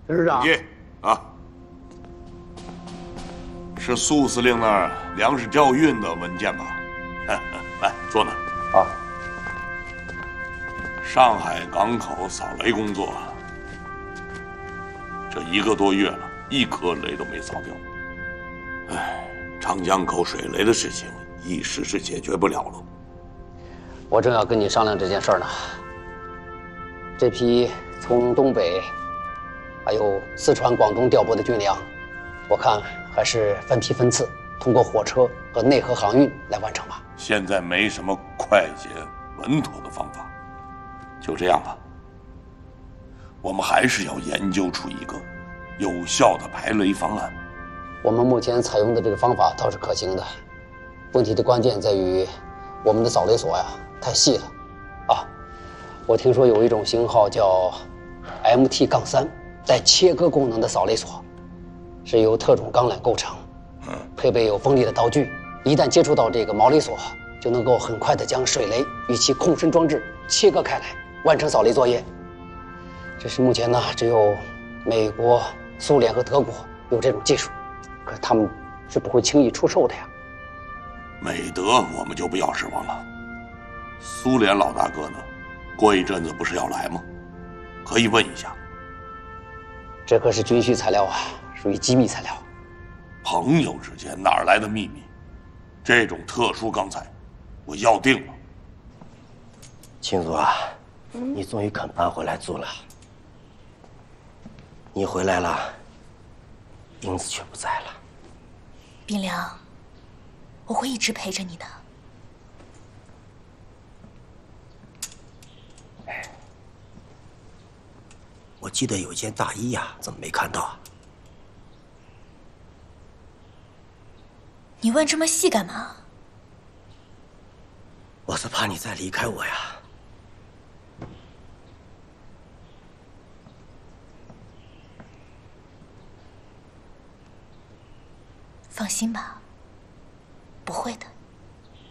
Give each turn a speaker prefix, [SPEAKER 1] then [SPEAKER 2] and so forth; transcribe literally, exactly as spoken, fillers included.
[SPEAKER 1] 董事长。
[SPEAKER 2] 进啊！是苏司令那儿粮食交运的文件吧？来，坐那儿。
[SPEAKER 1] 好。
[SPEAKER 2] 上海港口扫雷工作，这一个多月了，一颗雷都没扫掉。哎，长江口水雷的事情一时是解决不了了。
[SPEAKER 1] 我正要跟你商量这件事儿呢。这批从东北，还有四川、广东调拨的军粮，我看还是分批分次，通过火车和内河航运来完成吧。
[SPEAKER 2] 现在没什么快捷稳妥的方法。就这样吧，我们还是要研究出一个有效的排雷方案。
[SPEAKER 1] 我们目前采用的这个方法倒是可行的，问题的关键在于我们的扫雷索呀太细了。啊，我听说有一种型号叫 M T 杠三带切割功能的扫雷索，是由特种钢缆构成，配备有锋利的刀具，一旦接触到这个毛雷索，就能够很快地将水雷与其控身装置切割开来，完成扫雷作业。这是目前呢只有美国、苏联和德国有这种技术，可是他们是不会轻易出售的呀。
[SPEAKER 2] 美德我们就不要指望了。苏联老大哥呢，过一阵子不是要来吗？可以问一下。
[SPEAKER 1] 这可是军需材料啊，属于机密材料。
[SPEAKER 2] 朋友之间哪来的秘密？这种特殊钢材，我要定了。
[SPEAKER 3] 青祖啊，嗯、你终于肯搬回来住了。你回来了，英子却不在了。
[SPEAKER 4] 冰凉，我会一直陪着你的。
[SPEAKER 3] 我记得有一件大衣呀、啊，怎么没看到啊？
[SPEAKER 4] 你问这么细干嘛？
[SPEAKER 3] 我是怕你再离开我呀。
[SPEAKER 4] 放心吧，不会的。